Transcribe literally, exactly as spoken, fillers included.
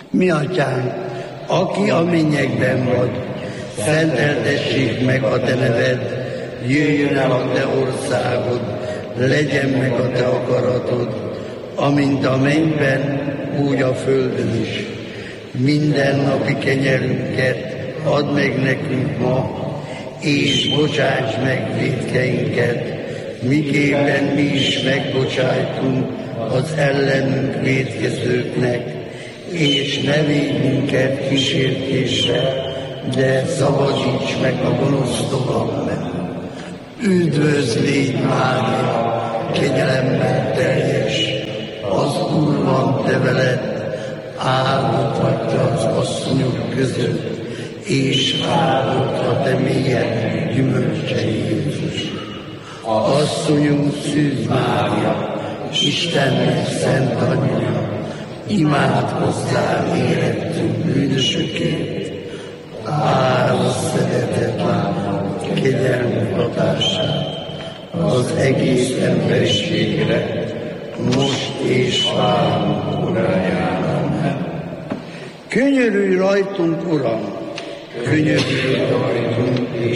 Mi atyánk, aki a mennyekben vagy, szenteltessék meg a te neved, jöjjön el a te országod, legyen meg a te akaratod, amint a mennyben, úgy a földön is. Minden napi kenyerünket add meg nekünk ma, és bocsáss meg vétkeinket, miképpen mi is megbocsájtunk az ellenünk vétkezőknek, és ne védj minket kísértésre, de szabadíts meg a gonosztól, amen. Üdvözl légy, Mária, kegyelemmel teljes, az Úr van te veled, áldott vagy te az asszonyok között, és áldott a te mélyed gyümölcse Jézus. Asszonyunk Szűz Mária, Istennek szent anyja, imádkozzál érettünk bűnösökért, áldott szeretet láthat kegyelmi hatását az egész emberiségre, most és válunk óráján. Könyörülj rajtunk, Uram! Könyörülj rajtunk, és